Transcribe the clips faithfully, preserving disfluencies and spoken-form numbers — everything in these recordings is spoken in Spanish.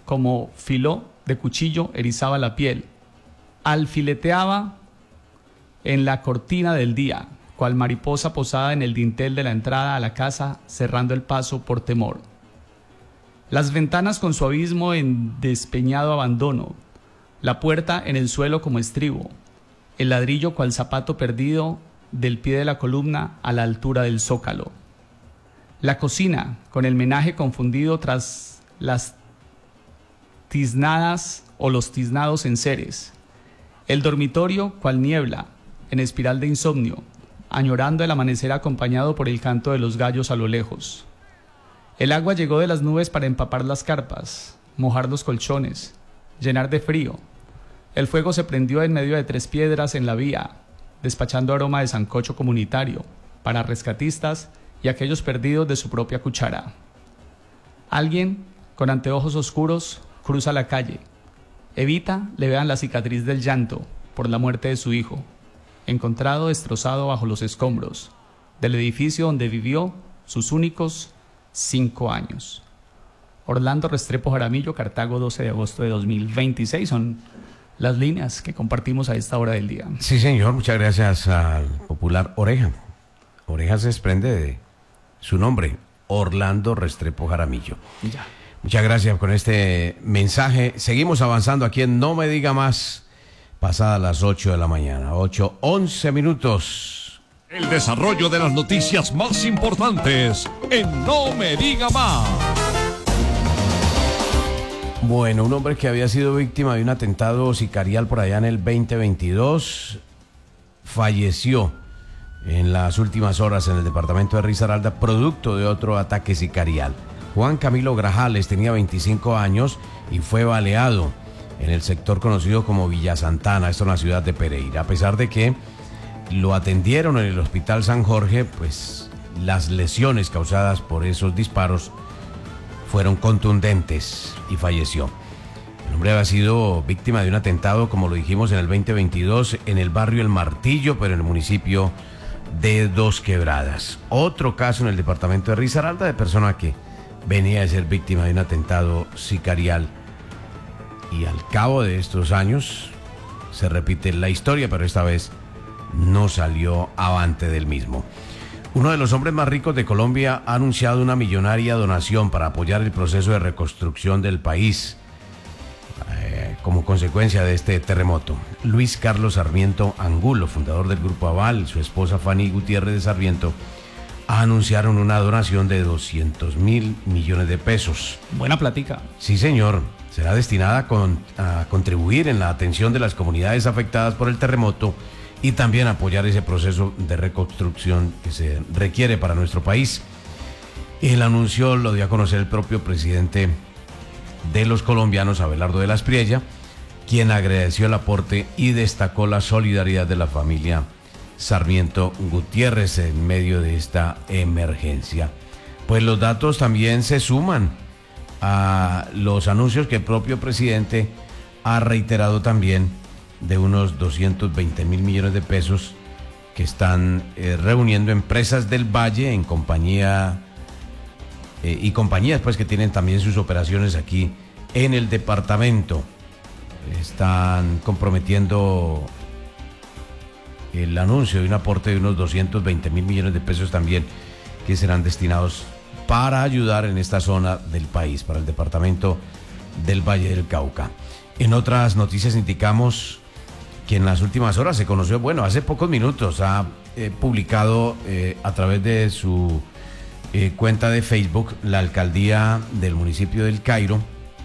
como filó de cuchillo erizaba la piel. Alfileteaba en la cortina del día, cual mariposa posada en el dintel de la entrada a la casa, cerrando el paso por temor. Las ventanas con su abismo en despeñado abandono, la puerta en el suelo como estribo, el ladrillo cual zapato perdido del pie de la columna a la altura del zócalo. La cocina con el menaje confundido tras las tiznadas o los tiznados enseres. El dormitorio cual niebla en espiral de insomnio, añorando el amanecer acompañado por el canto de los gallos a lo lejos. El agua llegó de las nubes para empapar las carpas, mojar los colchones, llenar de frío. El fuego se prendió en medio de tres piedras en la vía, despachando aroma de sancocho comunitario para rescatistas y aquellos perdidos de su propia cuchara. Alguien, con anteojos oscuros, cruza la calle. Evita le vean la cicatriz del llanto por la muerte de su hijo, encontrado destrozado bajo los escombros del edificio donde vivió sus únicos cinco años. Orlando Restrepo Jaramillo, Cartago, doce de agosto de dos mil veintiséis. Son las líneas que compartimos a esta hora del día. Sí, señor, muchas gracias al popular Oreja. Oreja se desprende de su nombre, Orlando Restrepo Jaramillo. Ya. Muchas gracias con este mensaje. Seguimos avanzando aquí en No Me Diga Más, pasadas las ocho de la mañana, ocho, once minutos. El desarrollo de las noticias más importantes en No Me Diga Más. Bueno, un hombre que había sido víctima de un atentado sicarial por allá en el veinte veintidós falleció en las últimas horas en el departamento de Risaralda, producto de otro ataque sicarial. Juan Camilo Grajales tenía veinticinco años y fue baleado en el sector conocido como Villa Santana, esto en la ciudad de Pereira. A pesar de que lo atendieron en el Hospital San Jorge, pues las lesiones causadas por esos disparos fueron contundentes y falleció. El hombre había sido víctima de un atentado, como lo dijimos, en el veinte veintidós en el barrio El Martillo, pero en el municipio de Dos Quebradas. Otro caso en el departamento de Risaralda de persona que venía de ser víctima de un atentado sicarial. Y al cabo de estos años se repite la historia, pero esta vez no salió avante del mismo. Uno de los hombres más ricos de Colombia ha anunciado una millonaria donación para apoyar el proceso de reconstrucción del país eh, como consecuencia de este terremoto. Luis Carlos Sarmiento Angulo, fundador del Grupo Aval, y su esposa Fanny Gutiérrez de Sarmiento, anunciaron una donación de doscientos mil millones de pesos. Buena plática. Sí, señor. Será destinada a, con, a contribuir en la atención de las comunidades afectadas por el terremoto y también apoyar ese proceso de reconstrucción que se requiere para nuestro país. El anuncio lo dio a conocer el propio presidente de los colombianos, Abelardo de la Espriella, quien agradeció el aporte y destacó la solidaridad de la familia Sarmiento Gutiérrez en medio de esta emergencia. Pues los datos también se suman a los anuncios que el propio presidente ha reiterado también de unos doscientos veinte mil millones de pesos que están eh, reuniendo empresas del Valle en compañía eh, y compañías pues que tienen también sus operaciones aquí en el departamento. Están comprometiendo el anuncio de un aporte de unos doscientos veinte mil millones de pesos también que serán destinados para ayudar en esta zona del país, para el departamento del Valle del Cauca. En otras noticias indicamos que en las últimas horas se conoció, bueno, hace pocos minutos ha eh, publicado eh, a través de su eh, cuenta de Facebook la alcaldía del municipio del Cairo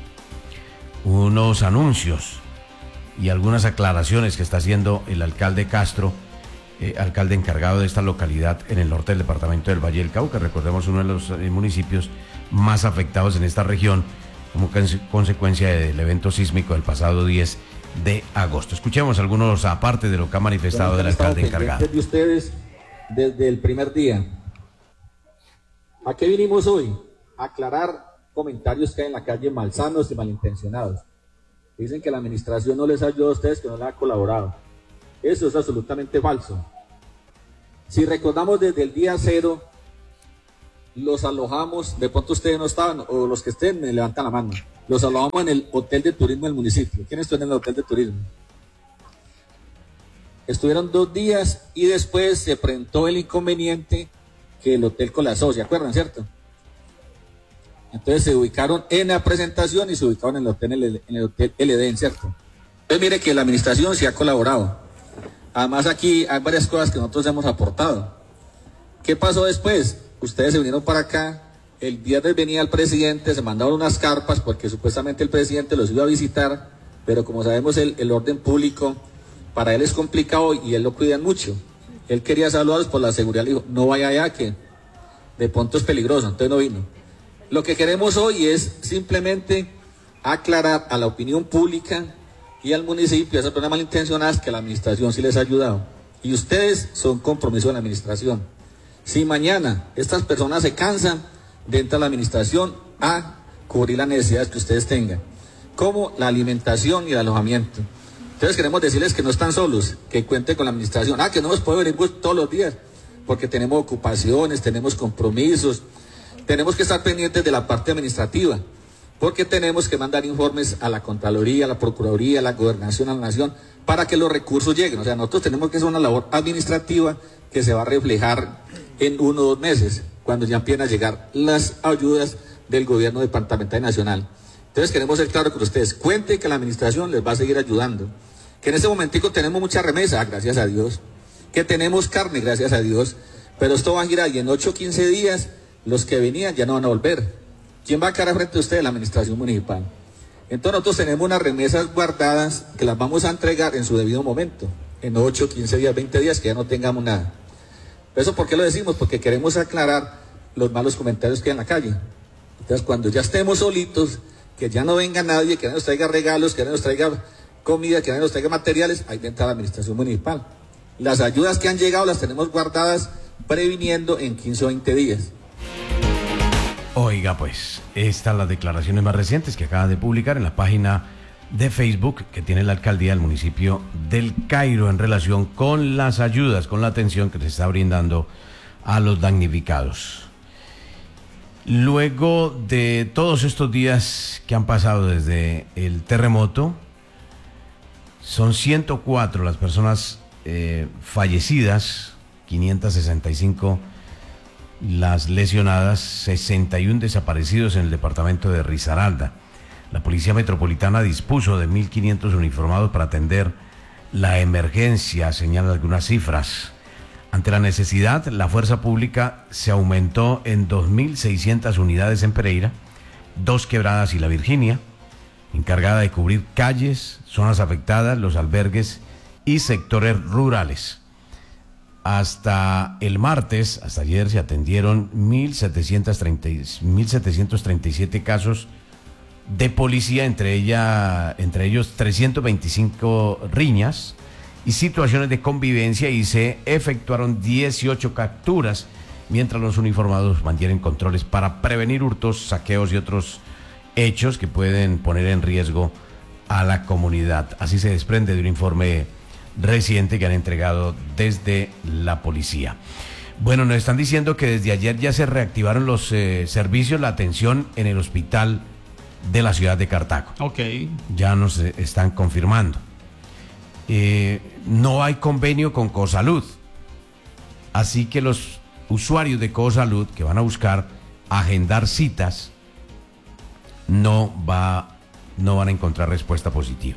unos anuncios y algunas aclaraciones que está haciendo el alcalde Castro, eh, alcalde encargado de esta localidad en el norte del departamento del Valle del Cauca. Recordemos, uno de los eh, municipios más afectados en esta región como consecuencia del evento sísmico del pasado diez de agosto. Escuchemos algunos aparte de lo que ha manifestado el alcalde encargado. De ustedes desde el primer día. ¿A qué vinimos hoy? A aclarar comentarios que hay en la calle malsanos y malintencionados. Dicen que la administración no les ayuda a ustedes, que no les ha colaborado. Eso es absolutamente falso. Si recordamos desde el día cero, los alojamos, de pronto ustedes no estaban, o los que estén me levantan la mano, los alojamos en el hotel de turismo del municipio. ¿Quiénes estuvieron en el hotel de turismo? Estuvieron dos días y después se presentó el inconveniente que el hotel colapsó, ¿se acuerdan, cierto? Entonces se ubicaron en la presentación y se ubicaron en el hotel, en el hotel L D N, ¿cierto? Entonces mire que la administración sí ha colaborado. Además aquí hay varias cosas que nosotros hemos aportado. ¿Qué pasó después? Ustedes se vinieron para acá, el viernes venía el presidente, se mandaron unas carpas porque supuestamente el presidente los iba a visitar, pero como sabemos el, el orden público para él es complicado y él lo cuidan mucho. Él quería saludarlos por la seguridad, le dijo, no vaya allá que de pronto es peligroso, entonces no vino. Lo que queremos hoy es simplemente aclarar a la opinión pública y al municipio, a esas personas malintencionadas, que la administración sí les ha ayudado. Y ustedes son compromiso de la administración. Si mañana estas personas se cansan, entra la administración a cubrir las necesidades que ustedes tengan, como la alimentación y el alojamiento. Entonces queremos decirles que no están solos, que cuenten con la administración. Ah, que no nos puede venir todos los días, porque tenemos ocupaciones, tenemos compromisos, tenemos que estar pendientes de la parte administrativa, porque tenemos que mandar informes a la Contraloría, a la Procuraduría, a la Gobernación, a la Nación, para que los recursos lleguen. O sea, nosotros tenemos que hacer una labor administrativa que se va a reflejar en uno o dos meses, cuando ya empiezan a llegar las ayudas del gobierno departamental y nacional. Entonces queremos ser claros con ustedes, cuenten que la administración les va a seguir ayudando, que en este momentico tenemos mucha remesa, gracias a Dios, que tenemos carne, gracias a Dios, pero esto va a girar y en ocho o quince días los que venían ya no van a volver. ¿Quién va a quedar frente a ustedes? La administración municipal. Entonces nosotros tenemos unas remesas guardadas que las vamos a entregar en su debido momento, en ocho, quince días, veinte días, que ya no tengamos nada. ¿Eso por qué lo decimos? Porque queremos aclarar los malos comentarios que hay en la calle. Entonces cuando ya estemos solitos, que ya no venga nadie, que nadie nos traiga regalos, que nadie nos traiga comida, que nadie nos traiga materiales, ahí entra la administración municipal. Las ayudas que han llegado las tenemos guardadas previniendo en quince o veinte días. Oiga, pues, estas las declaraciones más recientes que acaban de publicar en la página de Facebook que tiene la alcaldía del municipio del Cairo en relación con las ayudas, con la atención que se está brindando a los damnificados. Luego de todos estos días que han pasado desde el terremoto, son ciento cuatro las personas eh, fallecidas, quinientas sesenta y cinco las lesionadas, sesenta y uno desaparecidos en el departamento de Risaralda. La Policía Metropolitana dispuso de mil quinientos uniformados para atender la emergencia, señalan algunas cifras. Ante la necesidad, la fuerza pública se aumentó en dos mil seiscientas unidades en Pereira, Dos Quebradas y La Virginia, encargada de cubrir calles, zonas afectadas, los albergues y sectores rurales. Hasta el martes, hasta ayer, se atendieron mil setecientos treinta y siete casos de policía, entre, ella, entre ellos trescientas veinticinco riñas y situaciones de convivencia, y se efectuaron dieciocho capturas, mientras los uniformados mantienen controles para prevenir hurtos, saqueos y otros hechos que pueden poner en riesgo a la comunidad. Así se desprende de un informe reciente que han entregado desde la policía. Bueno, nos están diciendo que desde ayer ya se reactivaron los eh, servicios, la atención en el hospital de la ciudad de Cartago. Ok. Ya nos eh, están confirmando. Eh, no hay convenio con Cosalud, así que los usuarios de Cosalud que van a buscar agendar citas no, va, no van a encontrar respuesta positiva,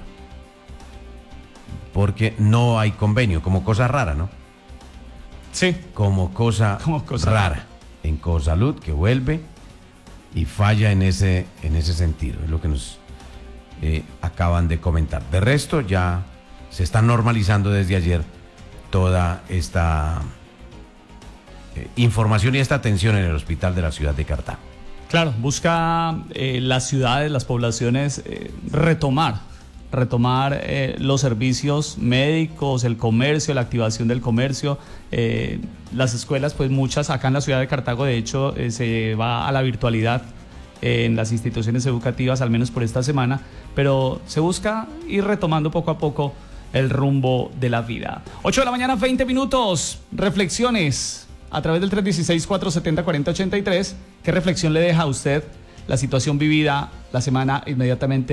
porque no hay convenio, como cosa rara, ¿no? Sí. Como cosa, como cosa rara. rara. En Cosalud, que vuelve y falla en ese, en ese sentido, es lo que nos eh, acaban de comentar. De resto, ya se está normalizando desde ayer toda esta eh, información y esta atención en el hospital de la ciudad de Cartago. Claro, busca eh, las ciudades, las poblaciones eh, retomar, retomar eh, los servicios médicos, el comercio, la activación del comercio, eh, las escuelas, pues muchas acá en la ciudad de Cartago, de hecho, eh, se va a la virtualidad eh, en las instituciones educativas, al menos por esta semana, pero se busca ir retomando poco a poco el rumbo de la vida. ocho de la mañana, veinte minutos, reflexiones a través del tres uno seis, cuatro siete cero, cuatro cero ocho tres, ¿qué reflexión le deja a usted la situación vivida la semana inmediatamente